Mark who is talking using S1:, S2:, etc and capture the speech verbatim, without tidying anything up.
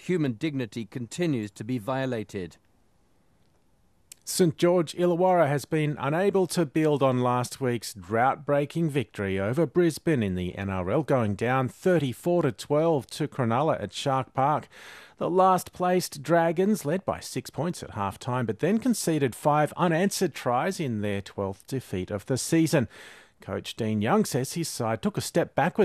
S1: human dignity continues to be violated.
S2: St George Illawarra has been unable to build on last week's drought-breaking victory over Brisbane in the N R L, going down thirty-four to twelve to Cronulla at Shark Park. The last-placed Dragons led by six points at half-time, but then conceded five unanswered tries in their twelfth defeat of the season. Coach Dean Young says his side took a step backwards